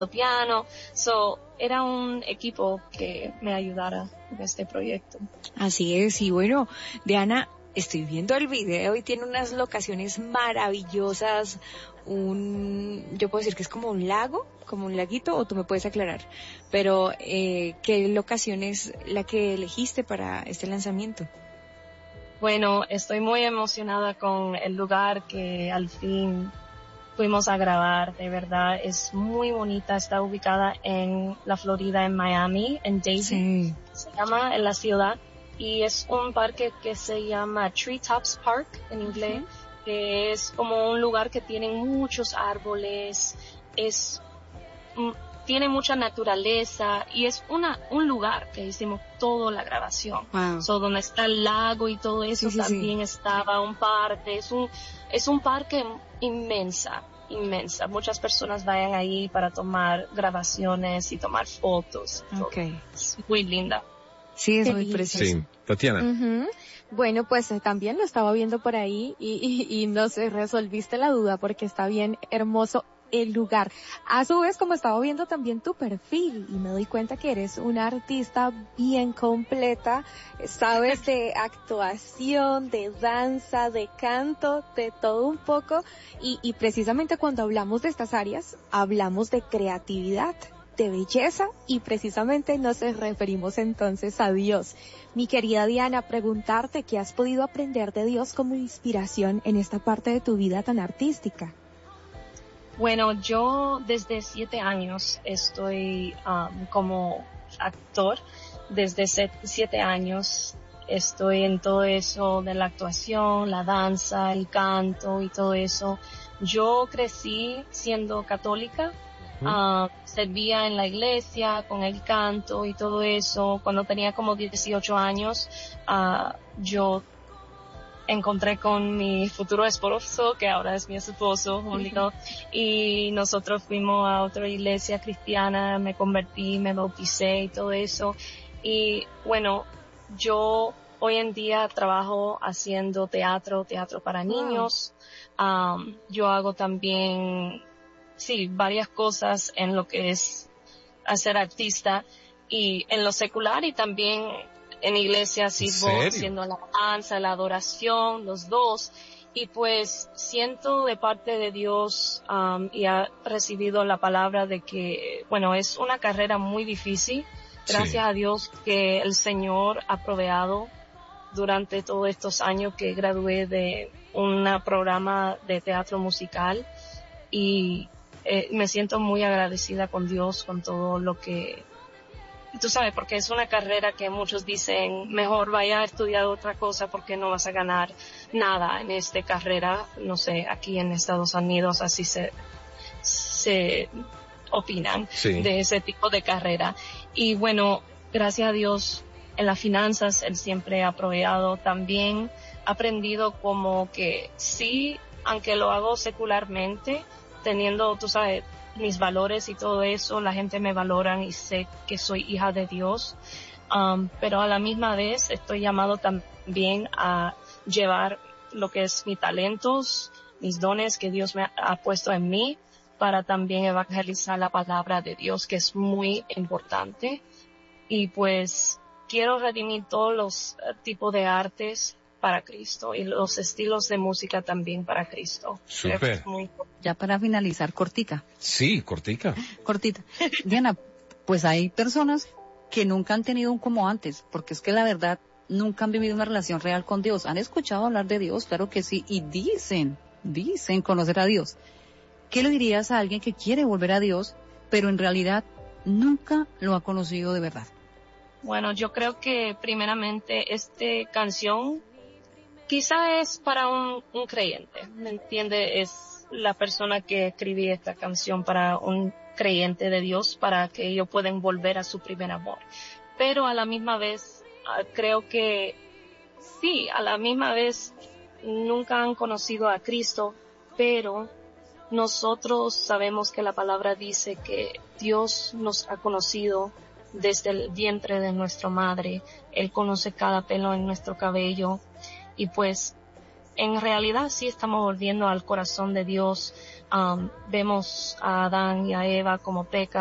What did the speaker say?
piano. Era un equipo que me ayudara en este proyecto. Así es, y bueno, Diana, estoy viendo el video y tiene unas locaciones maravillosas. Yo puedo decir que es como un lago, como un laguito, o tú me puedes aclarar. Pero, ¿qué locación es la que elegiste para este lanzamiento? Bueno, estoy muy emocionada con el lugar que al fin fuimos a grabar. De verdad, es muy bonita. Está ubicada en la Florida, en Miami, en Daisy. Sí. Se llama, en la ciudad. Y es un parque que se llama Treetops Park en inglés, que es como un lugar que tiene muchos árboles, tiene mucha naturaleza y es un lugar que hicimos toda la grabación. Wow. Donde está el lago y todo eso, también estaba un parque. Es un parque inmensa. Muchas personas vayan ahí para tomar grabaciones y tomar fotos. Okay. Es muy linda. Sí, es muy precioso. Sí, Tatiana. Bueno, pues también lo estaba viendo por ahí y nos resolviste la duda porque está bien hermoso el lugar. A su vez, como estaba viendo también tu perfil y me doy cuenta que eres una artista bien completa, sabes de actuación, de danza, de canto, de todo un poco y precisamente cuando hablamos de estas áreas, hablamos de creatividad, de belleza y precisamente nos referimos entonces a Dios. Mi querida Diana, preguntarte qué has podido aprender de Dios como inspiración en esta parte de tu vida tan artística. Bueno, yo desde 7 años estoy como actor. Desde 7 años estoy en todo eso de la actuación, la danza, el canto y todo eso. Yo crecí siendo católica. Servía en la iglesia con el canto y todo eso. Cuando tenía como 18 años, yo encontré con mi futuro esposo, que ahora es mi esposo, Julio, y nosotros fuimos a otra iglesia cristiana, me convertí, me bauticé y todo eso. Y bueno, yo hoy en día trabajo haciendo teatro para niños. Yo hago también varias cosas en lo que es hacer artista y en lo secular y también en iglesia sirvo haciendo la danza, la adoración, los dos. Y pues siento de parte de Dios y ha recibido la palabra de que, bueno, es una carrera muy difícil. Gracias a Dios que el Señor ha proveado durante todos estos años que gradué de un programa de teatro musical y me siento muy agradecida con Dios, con todo lo que, tú sabes, porque es una carrera que muchos dicen, mejor vaya a estudiar otra cosa porque no vas a ganar nada en esta carrera. No sé, aquí en Estados Unidos así se opinan de ese tipo de carrera. Y bueno, gracias a Dios, en las finanzas Él siempre ha proveído. También he aprendido como que sí, aunque lo hago secularmente, teniendo, tú sabes, mis valores y todo eso, la gente me valora y sé que soy hija de Dios, pero a la misma vez estoy llamado también a llevar lo que es mis talentos, mis dones que Dios me ha puesto en mí para también evangelizar la palabra de Dios, que es muy importante. Y pues quiero redimir todos los tipos de artes para Cristo y los estilos de música también para Cristo. Súper. Ya para finalizar, cortica. Sí, cortica. Cortita. Diana, pues hay personas que nunca han tenido un como antes, porque es que la verdad nunca han vivido una relación real con Dios. Han escuchado hablar de Dios, claro que sí, y dicen conocer a Dios. ¿Qué le dirías a alguien que quiere volver a Dios, pero en realidad nunca lo ha conocido de verdad? Bueno, yo creo que primeramente esta canción quizá es para un creyente, ¿me entiende? Es la persona que escribí esta canción para un creyente de Dios, para que ellos puedan volver a su primer amor. Pero a la misma vez, creo que sí, a la misma vez nunca han conocido a Cristo, pero nosotros sabemos que la palabra dice que Dios nos ha conocido desde el vientre de nuestra madre. Él conoce cada pelo en nuestro cabello. Y pues en realidad sí estamos volviendo al corazón de Dios. Vemos a Adán y a Eva como pecan.